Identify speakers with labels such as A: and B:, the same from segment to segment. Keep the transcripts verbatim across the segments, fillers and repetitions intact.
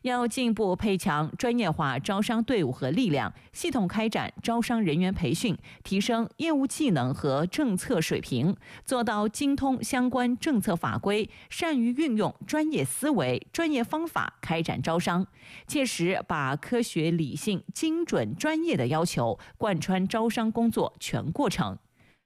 A: 要进一步配强专业化招商队伍和力量，系统开展招商人员培训，提升业务技能和政策水平，做到精通相关政策法规，善于运用专业思维、专业方法开展招商，切实把科学、理性、精准、专业的要求贯穿招商工作全过程。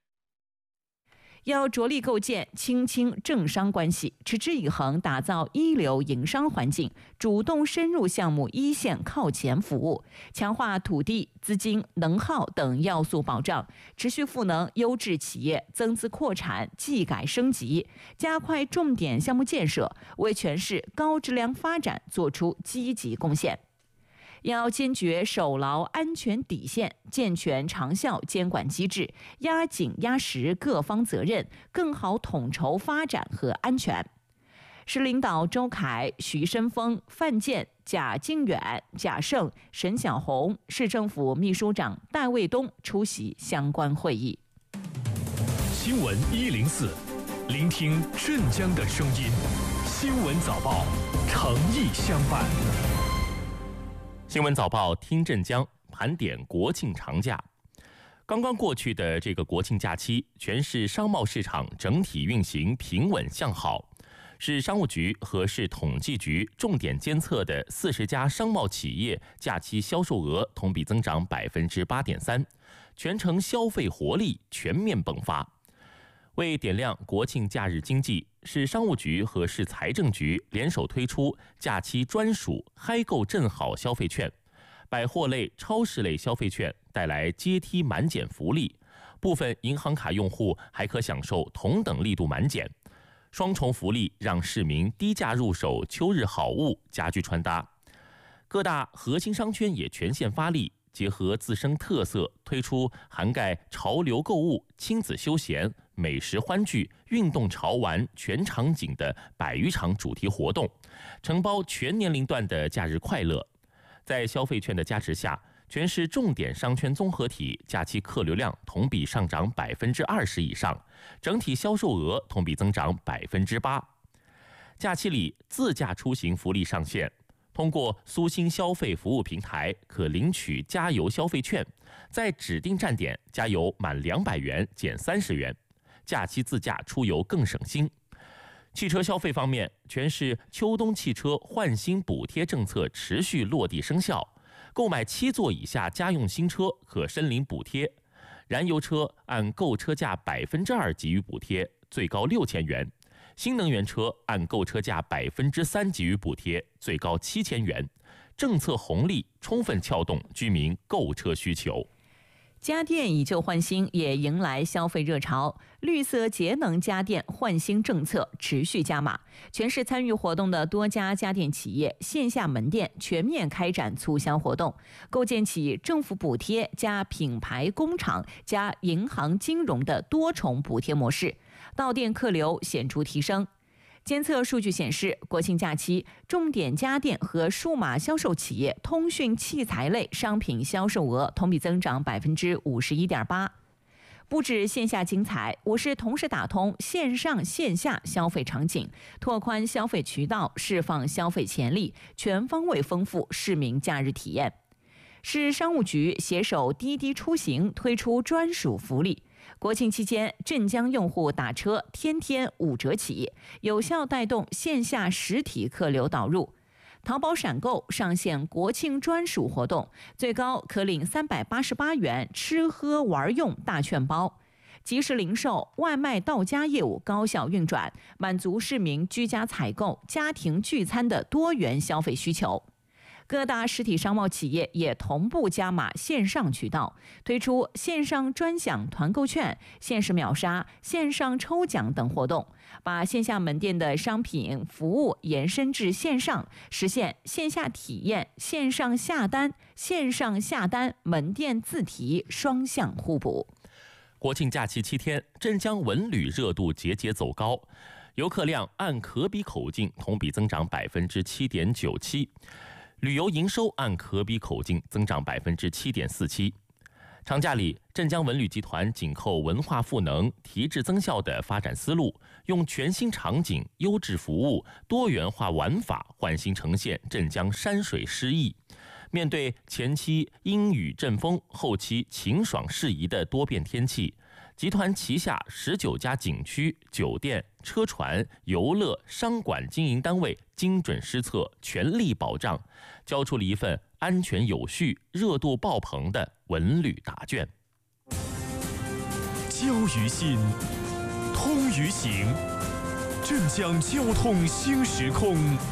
A: 要着力构建清清政商关系，持之以恒打造一流营商环境，主动深入项目一线靠前服务，强化土地、资金、能耗等要素保障，持续赋能优质企业增资扩产、技改升级，加快重点项目建设，为全市高质量发展做出积极贡献。要坚决守牢安全底线，健全长效监管机制，压紧压实各方责任，更好统筹发展和安全。市领导周凯、徐申峰、范建、贾敬远、贾胜、沈小红，市政府秘书长戴卫东出席相关会议。
B: 新闻一零四，聆听镇江的声音。新闻早报，诚意相伴。
C: 新闻早报听镇江，盘点国庆长假。刚刚过去的这个国庆假期，全市商贸市场整体运行平稳向好。市商务局和市统计局重点监测的四十家商贸企业假期销售额同比增长百分之八点三，全城消费活力全面迸发。为点亮国庆假日经济，市商务局和市财政局联手推出假期专属嗨购正好消费券，百货类、超市类消费券带来阶梯满减福利，部分银行卡用户还可享受同等力度满减，双重福利让市民低价入手秋日好物、家居穿搭。各大核心商圈也全线发力，结合自身特色，推出涵盖潮流购物、亲子休闲、美食欢聚、运动潮玩全场景的百余场主题活动，承包全年龄段的假日快乐。在消费券的加持下，全市重点商圈综合体假期客流量同比上涨百分之二十以上，整体销售额同比增长百分之八。假期里自驾出行福利上线，通过苏新消费服务平台可领取加油消费券，在指定站点加油满两百元减三十元，假期自驾出游更省心。汽车消费方面，全市秋冬汽车换新补贴政策持续落地生效，购买七座以下家用新车可申领补贴，燃油车按购车价百分之二给予补贴，最高六千元；新能源车按购车价百分之三给予补贴，最高七千元。政策红利充分撬动居民购车需求。
A: 家电以旧换新也迎来消费热潮，绿色节能家电换新政策持续加码。全市参与活动的多家家电企业线下门店全面开展促销活动，构建起政府补贴加品牌工厂加银行金融的多重补贴模式，到店客流显著提升。监测数据显示，国庆假期重点家电和数码销售企业通讯器材类商品销售额同比增长百分之五十一点八。不止线下精彩，我市同时打通线上线下消费场景，拓宽消费渠道，释放消费潜力，全方位丰富市民假日体验。市商务局携手滴滴出行推出专属福利。国庆期间，镇江用户打车天天五折起，有效带动线下实体客流导入。淘宝闪购上线国庆专属活动，最高可领三百八十八元吃喝玩用大券包。即时零售、外卖到家业务高效运转，满足市民居家采购、家庭聚餐的多元消费需求。各大实体商贸企业也同步加码线上渠道，推出线上专享团购券、限时秒杀、线上抽奖等活动，把线下门店的商品服务延伸至线上，实现线下体验、线上下单、线上下单、门店自提双向互补。
C: 国庆假期七天，镇江文旅热度节节走高，游客量按可比口径同比增长百分之七点九七。旅游营收按可比口径增长百分之七点四七。 长假里，镇江文旅集团紧扣文化赋能、提质增效的发展思路，用全新场景、优质服务、多元化玩法，焕新呈现镇江山水诗意。面对前期阴雨阵风、后期晴爽适宜的多变天气，集团旗下十九家景区、酒店、车船、游乐、商馆经营单位精准施策，全力保障，交出了一份安全有序、热度爆棚的文旅答卷。
B: 交于心，通于行，镇江交通新时空。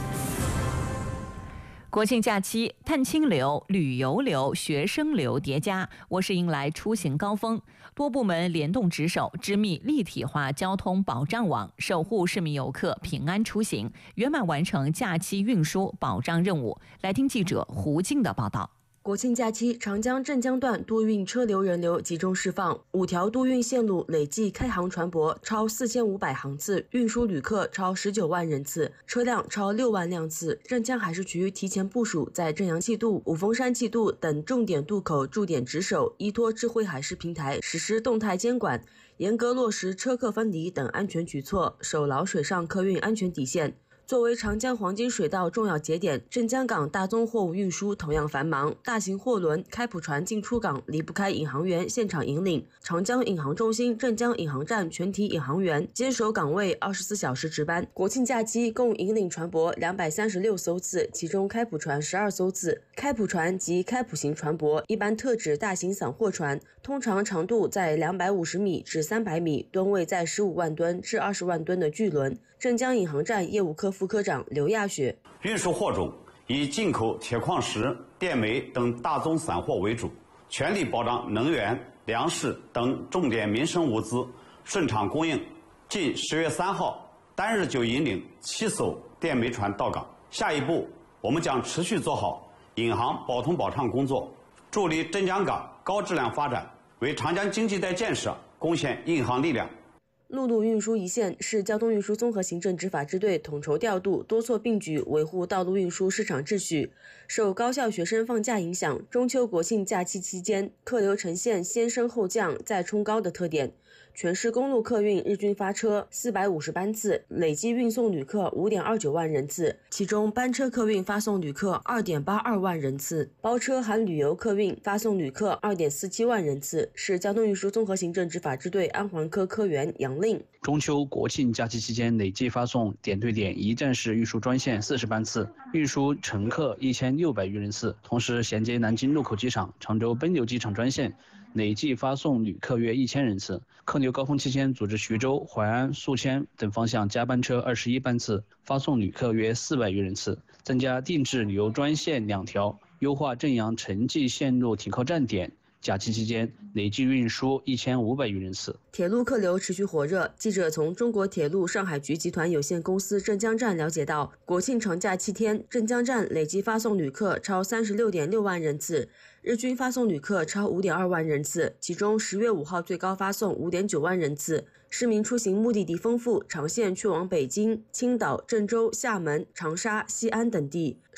A: 国庆假期，探亲流、旅游流、学生流叠加，我市迎来出行高峰。多部门联动值守，织密立体化交通保障网，守护市民游客平安出行，圆满完成假期运输保障任务。来听记者胡静的报道。
D: 国庆假期，长江镇江段多运车流人流集中释放，五条多运线路累计开航船舶超四千五百航次，运输旅客超十九万人次，车辆超六万辆次。镇江海事局提前部署在正阳气渡、五峰山气渡等重点渡口驻点值守，依托智慧海事平台实施动态监管，严格落实车客分离等安全举措，守牢水上客运安全底线。作为长江黄金水道重要节点，镇江港大宗货物运输同样繁忙，大型货轮、开普船进出港离不开引航员现场引领。长江引航中心、镇江引航站全体引航员坚守岗位，二十四小时值班。国庆假期共引领船舶两百三十六艘次，其中开普船十二艘次。开普船及开普型船舶一般特指大型散货船，通常长度在两百五十米至三百米，吨位在十五万吨至二十万吨的巨轮。镇江引航站业务科副科长刘亚雪：
E: 运输货种以进口铁矿石、电煤等大宗散货为主，全力保障能源、粮食等重点民生物资顺畅供应。近十月三号，单日就引领七艘电煤船到港。下一步，我们将持续做好引航保通保畅工作，助力镇江港高质量发展，为长江经济带建设贡献硬航力量。
D: 陆路运输一线是交通运输综合行政执法支队统筹调度，多措并举，维护道路运输市场秩序。受高校学生放假影响，中秋国庆假期期间，客流呈现先升后降再冲高的特点。全市公路客运日均发车四百五十班次，累计运送旅客 五点二九万人次，其中班车客运发送旅客 二点八二万人次，包车含旅游客运发送旅客 二点四七万人次。是交通运输综合行政执法支队安环科科员杨令：
F: 中秋国庆假期期间，累计发送点对点一站式运输专线四十班次，运输乘客一千六百余人次。同时，衔接南京禄口机场、常州奔流机场专线，累计发送旅客约一千人次。客流高峰期间，组织徐州、淮安、宿迁等方向加班车二十一班次，发送旅客约四百余人次。增加定制旅游专线两条，优化镇阳城际线路停靠站点。假期期间，累计运输一千五百余人次。
D: 铁路客流持续火热。记者从中国铁路上海局集团有限公司镇江站了解到，国庆长假七天，镇江站累计发送旅客超三十六点六万人次，日均发送旅客超五点二万人次，其中十月五号最高发送五点九万人次。市民出行目的地丰富，长线去往北京、青岛、郑州、厦门、长沙、西安等地。